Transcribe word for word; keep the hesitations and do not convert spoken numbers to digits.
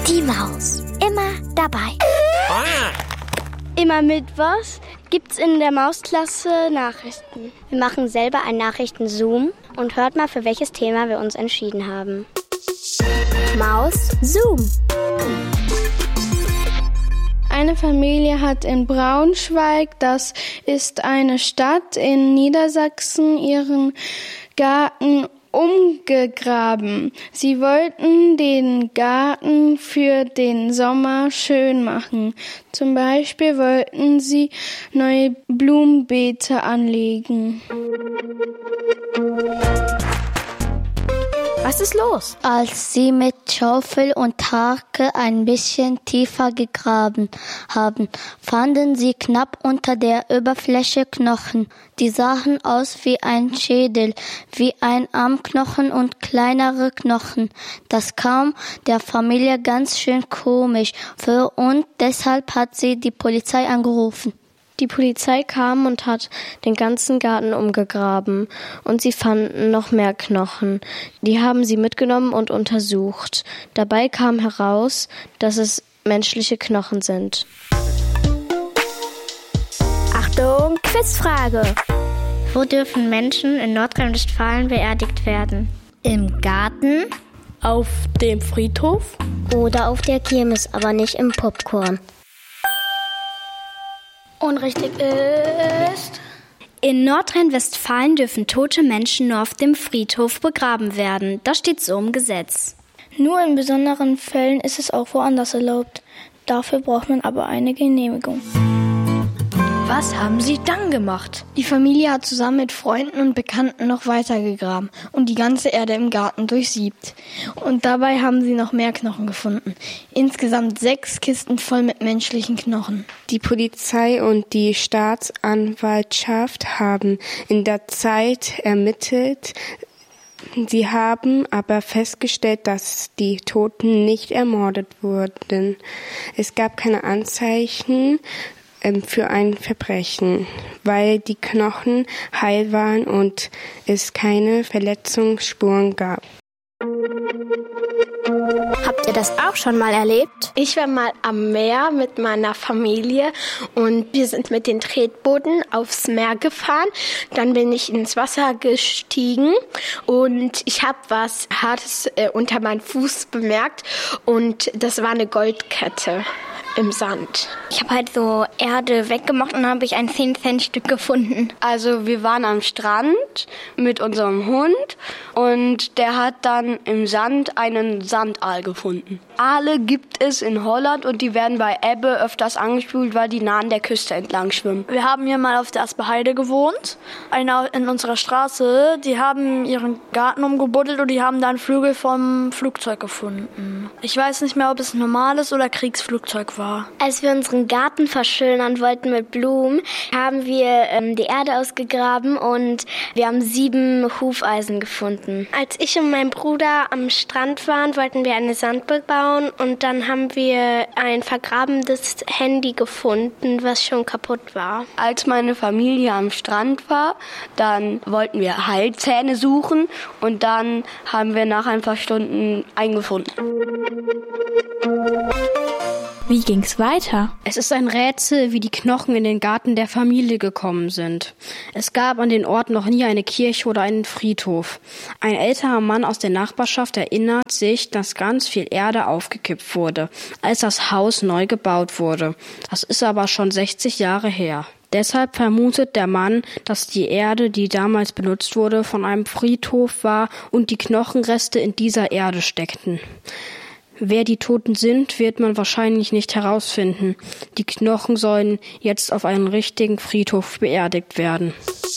Die Maus. Immer dabei. Immer mittwochs gibt's in der Mausklasse Nachrichten. Wir machen selber einen Nachrichten-Zoom und hört mal, für welches Thema wir uns entschieden haben. Maus Zoom. Eine Familie hat in Braunschweig, das ist eine Stadt in Niedersachsen, ihren Garten umgegraben. Sie wollten den Garten für den Sommer schön machen. Zum Beispiel wollten sie neue Blumenbeete anlegen. Was ist los? Als sie mit Schaufel und Hake ein bisschen tiefer gegraben haben, fanden sie knapp unter der Oberfläche Knochen. Die sahen aus wie ein Schädel, wie ein Armknochen und kleinere Knochen. Das kam der Familie ganz schön komisch vor und deshalb hat sie die Polizei angerufen. Die Polizei kam und hat den ganzen Garten umgegraben und sie fanden noch mehr Knochen. Die haben sie mitgenommen und untersucht. Dabei kam heraus, dass es menschliche Knochen sind. Achtung, Quizfrage. Wo dürfen Menschen in Nordrhein-Westfalen beerdigt werden? Im Garten? Auf dem Friedhof? Oder auf der Kirmes, aber nicht im Popcorn. Unrichtig ist... In Nordrhein-Westfalen dürfen tote Menschen nur auf dem Friedhof begraben werden. Das steht so im Gesetz. Nur in besonderen Fällen ist es auch woanders erlaubt. Dafür braucht man aber eine Genehmigung. Was haben Sie dann gemacht? Die Familie hat zusammen mit Freunden und Bekannten noch weiter gegraben und die ganze Erde im Garten durchsiebt. Und dabei haben sie noch mehr Knochen gefunden. Insgesamt sechs Kisten voll mit menschlichen Knochen. Die Polizei und die Staatsanwaltschaft haben in der Zeit ermittelt. Sie haben aber festgestellt, dass die Toten nicht ermordet wurden. Es gab keine Anzeichen für ein Verbrechen, weil die Knochen heil waren und es keine Verletzungsspuren gab. Habt ihr das auch schon mal erlebt? Ich war mal am Meer mit meiner Familie und wir sind mit den Tretbooten aufs Meer gefahren. Dann bin ich ins Wasser gestiegen und ich habe was Hartes äh, unter meinen Fuß bemerkt und das war eine Goldkette im Sand. Ich habe halt so Erde weggemacht und dann habe ich ein zehn Cent Stück gefunden. Also wir waren am Strand mit unserem Hund und der hat dann im Sand einen Sandaal gefunden. Aale gibt es in Holland und die werden bei Ebbe öfters angespült, weil die nah an der Küste entlang schwimmen. Wir haben hier mal auf der Asperheide gewohnt, einer in unserer Straße. Die haben ihren Garten umgebuddelt und die haben da einen Flügel vom Flugzeug gefunden. Ich weiß nicht mehr, ob es ein normales oder Kriegsflugzeug war. Als wir unseren Garten verschönern wollten mit Blumen, haben wir ähm, die Erde ausgegraben und wir haben sieben Hufeisen gefunden. Als ich und mein Bruder am Strand waren, wollten wir eine Sandburg bauen und dann haben wir ein vergrabenes Handy gefunden, was schon kaputt war. Als meine Familie am Strand war, dann wollten wir Heilzähne suchen und dann haben wir nach ein paar Stunden einen gefunden. Wie ging's weiter? Es ist ein Rätsel, wie die Knochen in den Garten der Familie gekommen sind. Es gab an den Ort noch nie eine Kirche oder einen Friedhof. Ein älterer Mann aus der Nachbarschaft erinnert sich, dass ganz viel Erde aufgekippt wurde, als das Haus neu gebaut wurde. Das ist aber schon sechzig Jahre her. Deshalb vermutet der Mann, dass die Erde, die damals benutzt wurde, von einem Friedhof war und die Knochenreste in dieser Erde steckten. Wer die Toten sind, wird man wahrscheinlich nicht herausfinden. Die Knochen sollen jetzt auf einen richtigen Friedhof beerdigt werden.